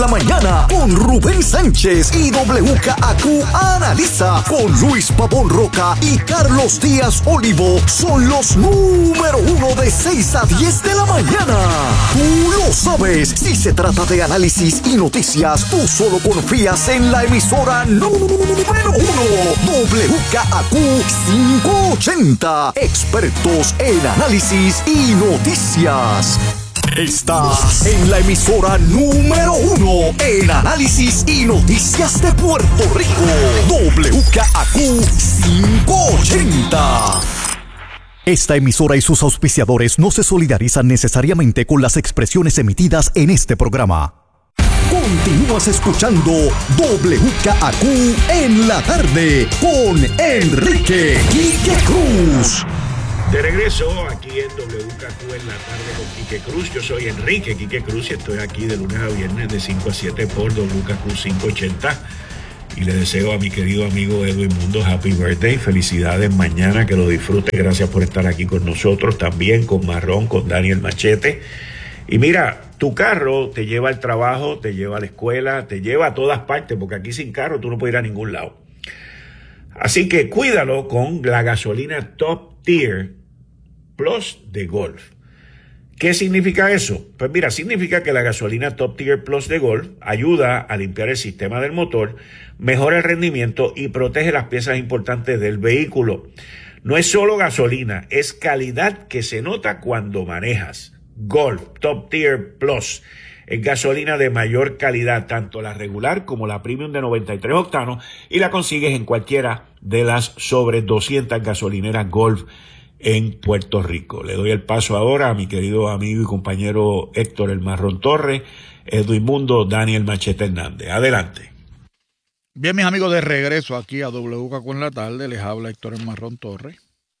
La mañana con Rubén Sánchez y WKAQ analiza con Luis Pavón Roca y Carlos Díaz Olivo. Son los número uno de 6 a 10 de la mañana. Tú lo sabes. Si se trata de análisis y noticias, tú solo confías en la emisora número uno. WKAQ 580. Expertos en análisis y noticias. Estás en la emisora número uno en análisis y noticias de Puerto Rico. WKAQ 580. Esta emisora y sus auspiciadores no se solidarizan necesariamente con las expresiones emitidas en este programa. Continúas escuchando WKAQ en la tarde con Enrique Quique Cruz. De regreso aquí en WKQ en la tarde con Quique Cruz. Yo soy Enrique Quique Cruz y estoy aquí de lunes a viernes de 5 a 7 por WKQ 580. Y le deseo a mi querido amigo Edwin Mundo happy birthday. Felicidades mañana, que lo disfrute. Gracias por estar aquí con nosotros. También con Marrón, con Daniel Machete. Y mira, tu carro te lleva al trabajo, te lleva a la escuela, te lleva a todas partes, porque aquí sin carro tú no puedes ir a ningún lado. Así que cuídalo con la gasolina Top Tier Plus de Golf. ¿Qué significa eso? Pues mira, significa que la gasolina Top Tier Plus de Golf ayuda a limpiar el sistema del motor, mejora el rendimiento y protege las piezas importantes del vehículo. No es solo gasolina, es calidad que se nota cuando manejas. Golf Top Tier Plus es gasolina de mayor calidad, tanto la regular como la premium de 93 octanos, y la consigues en cualquiera de las sobre 200 gasolineras Golf en Puerto Rico. Le doy el paso ahora a mi querido amigo y compañero Héctor El Marrón Torres, Edwin Mundo, Daniel Machete Hernández. Adelante. Bien, mis amigos, de regreso aquí a WKQ en la tarde, les habla Héctor El Marrón Torres.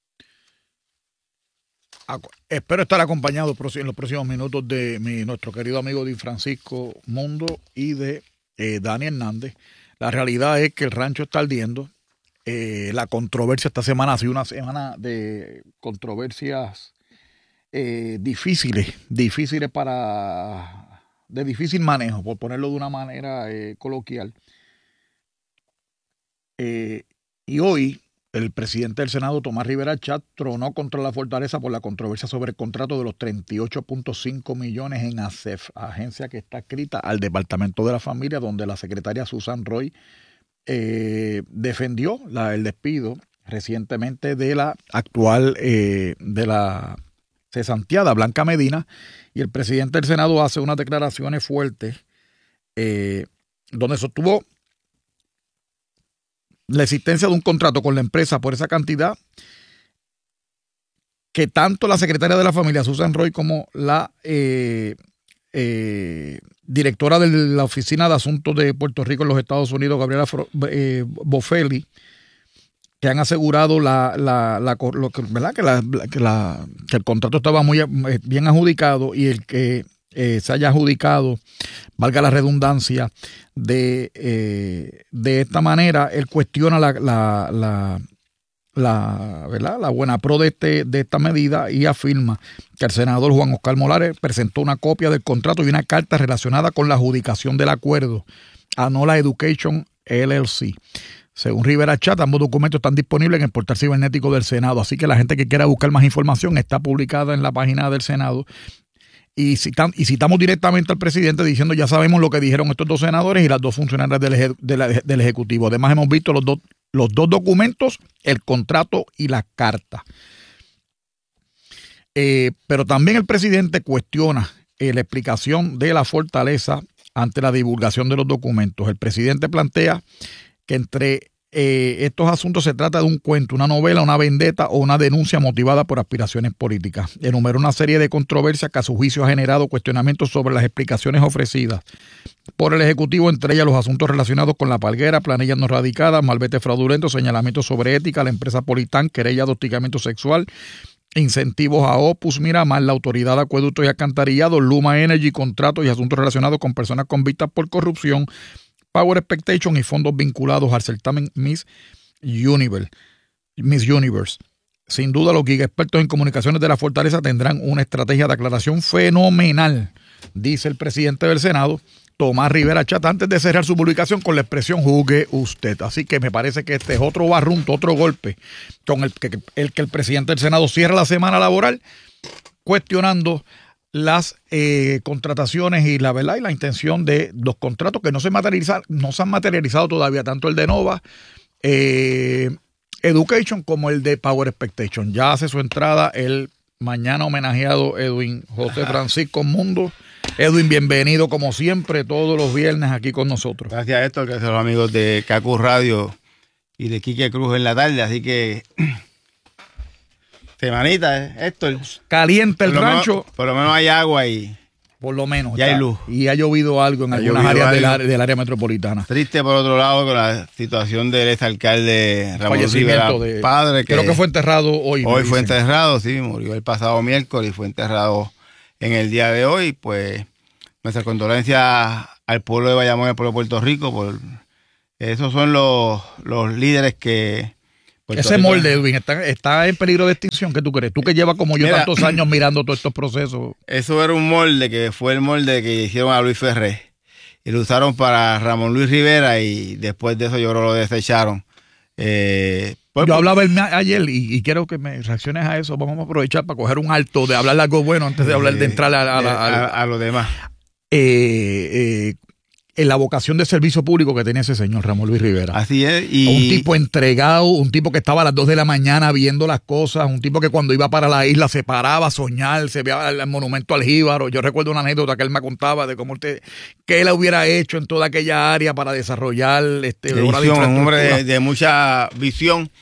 Espero estar acompañado en los próximos minutos de nuestro querido amigo Di Francisco Mundo y de Daniel Hernández. La realidad es que el rancho está ardiendo. La controversia esta semana ha sido una semana de controversias difíciles de difícil manejo, por ponerlo de una manera coloquial. Y hoy el presidente del Senado, Tomás Rivera Chat, tronó contra la Fortaleza por la controversia sobre el contrato de los 38.5 millones en ASEF, agencia que está adscrita al Departamento de la Familia, donde la secretaria Susan Roy defendió el despido recientemente de la actual de la cesanteada Blanca Medina, y el presidente del Senado hace unas declaraciones fuertes donde sostuvo la existencia de un contrato con la empresa por esa cantidad, que tanto la secretaria de la Familia Susan Roy como la directora de la Oficina de Asuntos de Puerto Rico en los Estados Unidos, Gabriela Bofelli, que han asegurado que el contrato estaba muy bien adjudicado, y el que se haya adjudicado, valga la redundancia, de esta manera. Él cuestiona la buena pro de esta medida, y afirma que el senador Juan Oscar Molares presentó una copia del contrato y una carta relacionada con la adjudicación del acuerdo a Nola Education LLC. Según Rivera Chat, ambos documentos están disponibles en el portal cibernético del Senado, así que la gente que quiera buscar más información está publicada en la página del Senado. Y citamos directamente al presidente diciendo: ya sabemos lo que dijeron estos dos senadores y las dos funcionarias del Ejecutivo. Además, hemos visto los dos documentos, el contrato y la carta. Pero también el presidente cuestiona la explicación de la Fortaleza ante la divulgación de los documentos. El presidente plantea que entre estos asuntos se trata de un cuento, una novela, una vendetta o una denuncia motivada por aspiraciones políticas. Enumeró una serie de controversias que a su juicio ha generado cuestionamientos sobre las explicaciones ofrecidas por el Ejecutivo, entre ellas los asuntos relacionados con la palguera, planillas no radicadas, malvete fraudulento, señalamientos sobre ética, la empresa Politán, querella de hostigamiento sexual, incentivos a Opus Miramar, la Autoridad de Acueductos y Alcantarillado, Luma Energy, contratos y asuntos relacionados con personas convictas por corrupción, Power Expectation y fondos vinculados al certamen Miss Universe. Sin duda, los expertos en comunicaciones de la Fortaleza tendrán una estrategia de aclaración fenomenal, dice el presidente del Senado, Tomás Rivera Chat antes de cerrar su publicación con la expresión juzgue usted. Así que me parece que este es otro barrunto, otro golpe con el que el presidente del Senado cierra la semana laboral cuestionando las contrataciones y la verdad y la intención de los contratos que no se han materializado todavía, tanto el de Nova Education como el de Power Expectation. Ya hace su entrada el mañana homenajeado Edwin José Francisco Mundo. Edwin, bienvenido como siempre todos los viernes aquí con nosotros. Gracias, Héctor, gracias a los amigos de Kaku Radio y de Quique Cruz en la tarde, así que semanita, Héctor. Caliente el rancho. Por lo menos hay agua y por lo menos. Ya hay luz. Y ha llovido algo en algunas áreas del área metropolitana. Triste, por otro lado, con la situación del exalcalde Ramón Rivera, padre. Creo que fue enterrado hoy. Hoy fue enterrado, sí, murió el pasado miércoles y fue enterrado en el día de hoy. Pues nuestra condolencia al pueblo de Bayamón y al pueblo de Puerto Rico. Esos son los líderes que... Ese molde, Edwin, está en peligro de extinción. ¿Qué tú crees? Tú que llevas como yo tantos años mirando todos estos procesos. Eso era un molde que fue el molde que hicieron a Luis Ferré. Y lo usaron para Ramón Luis Rivera y después de eso yo creo lo desecharon. Yo hablaba ayer y quiero que me reacciones a eso. Vamos a aprovechar para coger un alto de hablar algo bueno antes de hablar de entrar a lo demás. En la vocación de servicio público que tenía ese señor Ramón Luis Rivera. Así es. Un tipo entregado, un tipo que estaba a las 2 de la mañana viendo las cosas, un tipo que cuando iba para la isla se paraba a soñar, se veía el monumento al Jíbaro. Yo recuerdo una anécdota que él me contaba de cómo que él hubiera hecho en toda aquella área para desarrollar un hombre de mucha visión.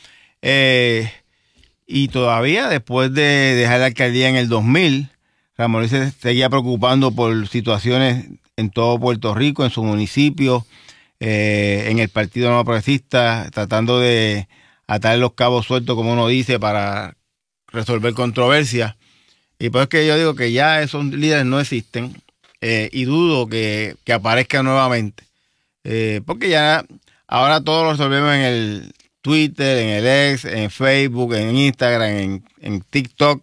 Y todavía después de dejar la alcaldía en el 2000, Ramón Luis se seguía preocupando por situaciones en todo Puerto Rico, en su municipio, en el Partido No Progresista, tratando de atar los cabos sueltos, como uno dice, para resolver controversias. Y pues es que yo digo que ya esos líderes no existen y dudo que aparezcan nuevamente. Porque ya ahora todo lo resolvemos en el Twitter, en el X, en Facebook, en Instagram, en TikTok.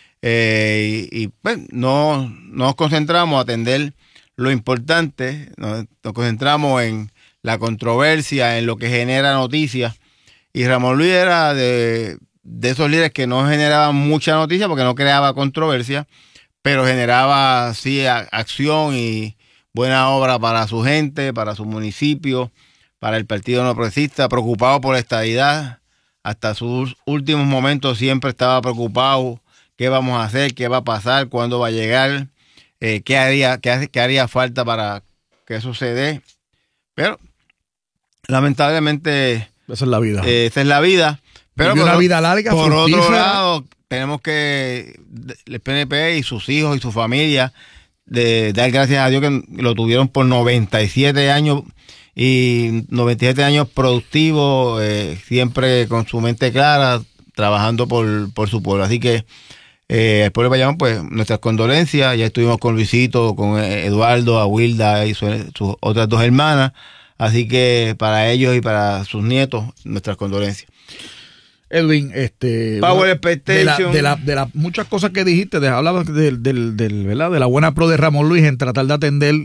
Y pues no nos concentramos a atender lo importante, nos concentramos en la controversia, en lo que genera noticias. Y Ramón Luis era de esos líderes que no generaban mucha noticia porque no creaba controversia, pero generaba sí acción y buena obra para su gente, para su municipio, para el Partido No Progresista, preocupado por la estadidad. Hasta sus últimos momentos siempre estaba preocupado. ¿Qué vamos a hacer? ¿Qué va a pasar? ¿Cuándo va a llegar? ¿Qué haría falta para que eso se dé? Pero lamentablemente esa es la vida. Esa es la vida. Pero una vida larga, por otro lado, tenemos que el PNP y sus hijos y su familia dar gracias a Dios que lo tuvieron por 97 años y 97 años productivos, siempre con su mente clara, trabajando por su pueblo. Así que el pueblo de Bayamón, pues nuestras condolencias. Ya estuvimos con Luisito, con Eduardo, Awilda y sus otras 2 hermanas. Así que para ellos y para sus nietos, nuestras condolencias. Edwin, Power Expectation. De las muchas cosas que dijiste, hablabas ¿verdad? De la buena pro de Ramón Luis en tratar de atender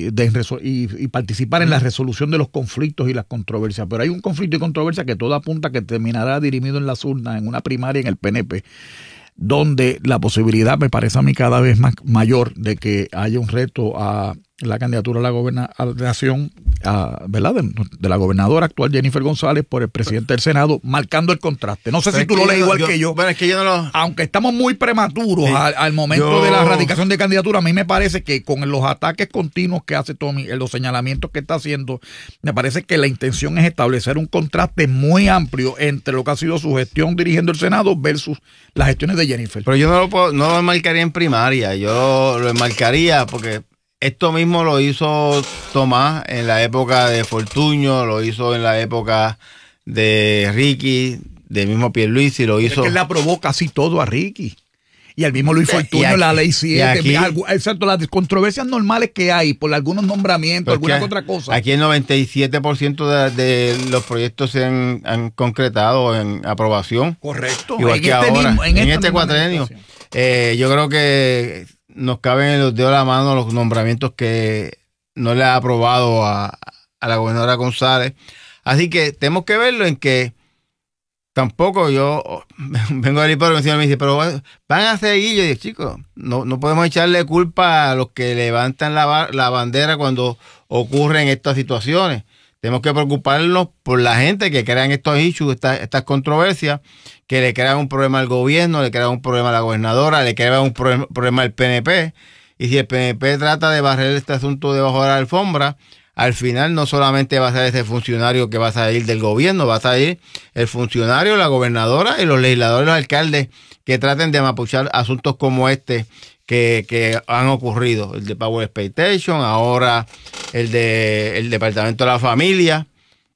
y participar en la resolución de los conflictos y las controversias. Pero hay un conflicto y controversia que todo apunta que terminará dirimido en las urnas, en una primaria en el PNP, donde la posibilidad me parece a mí cada vez más mayor de que haya un reto a la candidatura a la gobernación, ¿verdad? De la gobernadora actual Jennifer González por el presidente del Senado, marcando el contraste. No sé si tú lo lees igual que yo. Bueno, es que yo no lo... Aunque estamos muy prematuros al momento de la radicación de candidatura, a mí me parece que con los ataques continuos que hace Tommy, los señalamientos que está haciendo, me parece que la intención es establecer un contraste muy amplio entre lo que ha sido su gestión dirigiendo el Senado versus las gestiones de Jennifer. Pero yo no lo enmarcaría en primaria, yo lo enmarcaría porque esto mismo lo hizo Tomás en la época de Fortuño, lo hizo en la época de Ricky, del mismo Pierluisi, lo hizo. Es que él la provoca así todo a Ricky. Y al mismo Luis Fortuño, la ley 7, excepto las controversias normales que hay por algunos nombramientos, alguna otra cosa. Aquí el 97% de los proyectos se han concretado en aprobación. Correcto. Igual que ahora, en este cuatrenio. Yo creo que nos caben en los dedos de la mano los nombramientos que no le ha aprobado a la gobernadora González. Así que tenemos que verlo en que tampoco yo vengo del hipócrita y el señor me dice, pero van a seguir. Yo digo, chicos, no podemos echarle culpa a los que levantan la bandera cuando ocurren estas situaciones. Tenemos que preocuparnos por la gente que crean estos issues, estas controversias, que le crean un problema al gobierno, le crean un problema a la gobernadora, le crean un problema al PNP. Y si el PNP trata de barrer este asunto debajo de la alfombra, al final no solamente va a ser ese funcionario que va a salir del gobierno, va a salir el funcionario, la gobernadora y los legisladores, los alcaldes que traten de mapuchar asuntos como este que han ocurrido. El de Power Expectation, ahora el Departamento de la Familia.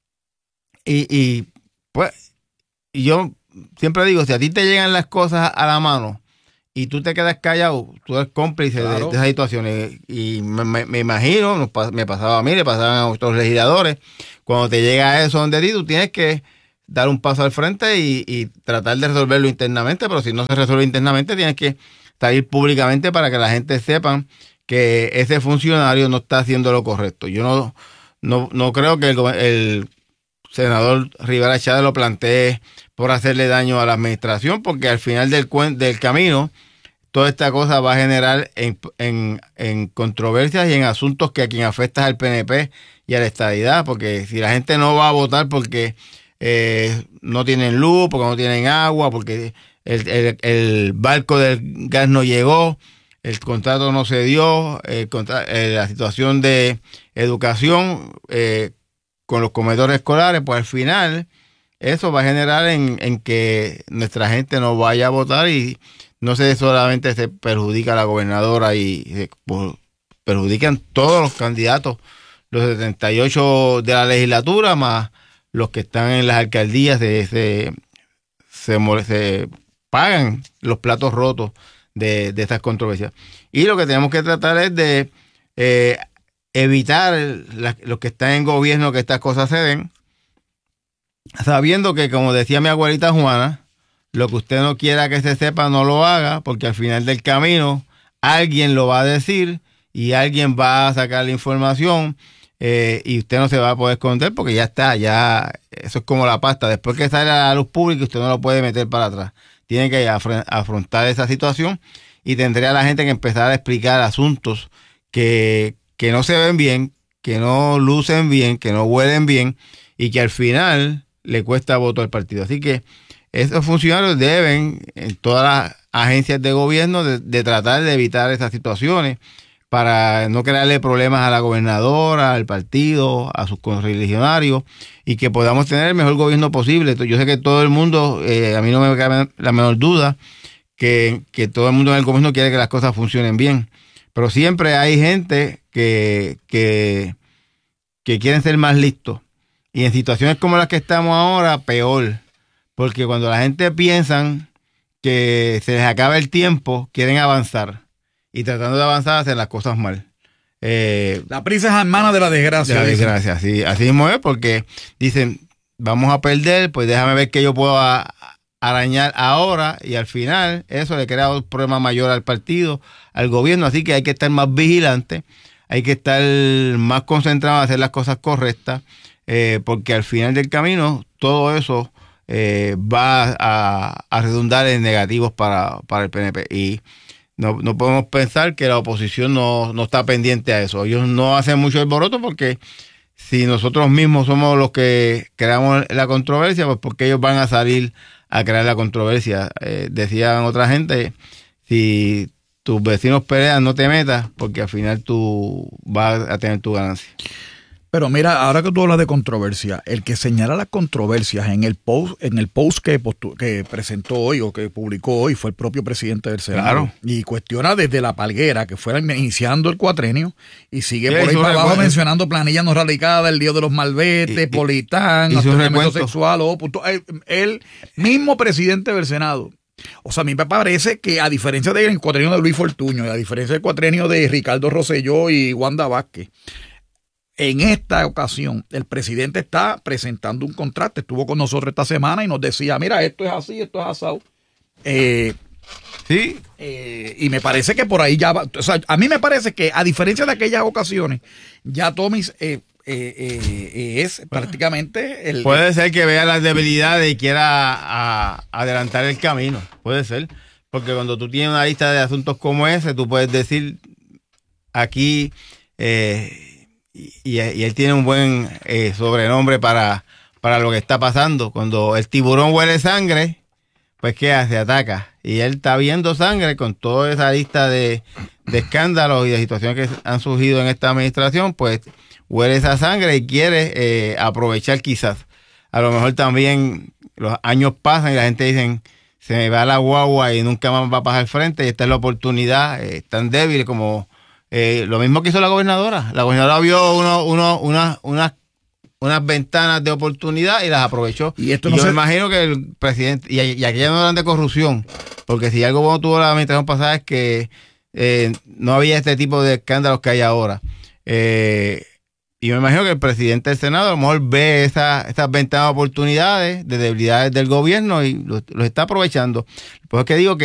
Y yo siempre digo, si a ti te llegan las cosas a la mano y tú te quedas callado, tú eres cómplice de esas situaciones. Y me imagino, me pasaba a mí, le pasaban a otros legisladores, cuando te llega eso donde ti, tú tienes que dar un paso al frente y tratar de resolverlo internamente, pero si no se resuelve internamente, tienes que salir públicamente para que la gente sepa que ese funcionario no está haciendo lo correcto. Yo no creo que el senador Rivera Chávez lo plantee por hacerle daño a la administración, porque al final del camino toda esta cosa va a generar en controversias y en asuntos que a quien afecta es al PNP y a la estadidad, porque si la gente no va a votar porque no tienen luz, porque no tienen agua, porque el barco del gas no llegó, el contrato no se dio, la situación de educación con los comedores escolares, pues al final eso va a generar en que nuestra gente no vaya a votar y no solamente se perjudica a la gobernadora y perjudican todos los candidatos, los 78 de la legislatura, más los que están en las alcaldías, se pagan los platos rotos de estas controversias. Y lo que tenemos que tratar es de evitar los que están en gobierno que estas cosas se den, sabiendo que, como decía mi abuelita Juana, lo que usted no quiera que se sepa, no lo haga, porque al final del camino alguien lo va a decir y alguien va a sacar la información y usted no se va a poder esconder porque ya está, ya eso es como la pasta. Después que sale a la luz pública, usted no lo puede meter para atrás. Tiene que afrontar esa situación y tendría la gente que empezar a explicar asuntos que no se ven bien, que no lucen bien, que no huelen bien y que al final le cuesta voto al partido. Así que esos funcionarios deben, en todas las agencias de gobierno, de tratar de evitar esas situaciones para no crearle problemas a la gobernadora, al partido, a sus correligionarios y que podamos tener el mejor gobierno posible. Yo sé que todo el mundo, a mí no me cabe la menor duda que todo el mundo en el gobierno quiere que las cosas funcionen bien, pero siempre hay gente que quieren ser más listos y en situaciones como las que estamos ahora, peor. Porque cuando la gente piensa que se les acaba el tiempo, quieren avanzar. Y tratando de avanzar, hacen las cosas mal. La prisa es hermana de la desgracia. De la desgracia, sí. Así mismo es, porque dicen, vamos a perder, pues déjame ver qué yo puedo arañar ahora. Y al final, eso le crea un problema mayor al partido, al gobierno. Así que hay que estar más vigilantes, hay que estar más concentrados en hacer las cosas correctas, porque al final del camino, todo eso va a redundar en negativos para el PNP y no podemos pensar que la oposición no está pendiente a eso. Ellos no hacen mucho alboroto porque si nosotros mismos somos los que creamos la controversia, pues porque ellos van a salir a crear la controversia. Decían otra gente, si tus vecinos pelean, no te metas porque al final tú vas a tener tu ganancia. Pero mira, ahora que tú hablas de controversia, el que señala las controversias en el post que presentó hoy o que publicó hoy fue el propio presidente del Senado. Claro. Y cuestiona desde la palguera, que fuera iniciando el cuatrenio, y sigue por ahí para abajo mencionando planillas no radicadas, el lío de los malvetes, Politán, hostigamiento sexual, el mismo presidente del Senado. O sea, a mí me parece que a diferencia del cuatrenio de Luis Fortuño y a diferencia del cuatrenio de Ricardo Rosselló y Wanda Vázquez, en esta ocasión, el presidente está presentando un contrato. Estuvo con nosotros esta semana y nos decía, mira, esto es así, esto es asado. Sí. Y me parece que por ahí ya va. O sea, a mí me parece que, a diferencia de aquellas ocasiones, ya Tomis es prácticamente el. Puede ser que vea las debilidades y quiera adelantar el camino. Puede ser. Porque cuando tú tienes una lista de asuntos como ese, tú puedes decir aquí, y él tiene un buen sobrenombre para lo que está pasando. Cuando el tiburón huele sangre, pues ¿qué hace? Ataca. Y él está viendo sangre con toda esa lista de escándalos y de situaciones que han surgido en esta administración, pues huele esa sangre y quiere aprovechar quizás. A lo mejor también los años pasan y la gente dice, se me va la guagua y nunca más va a pasar al frente, y esta es la oportunidad, tan débil como lo mismo que hizo la gobernadora. La gobernadora vio unas ventanas de oportunidad y las aprovechó. Y esto yo me imagino que el presidente, y aquella no era de corrupción, porque si algo bueno tuvo la administración pasada es que no había este tipo de escándalos que hay ahora. Y me imagino que el presidente del Senado a lo mejor ve estas ventanas de oportunidades, de debilidades del gobierno y los está aprovechando. Pues es que digo que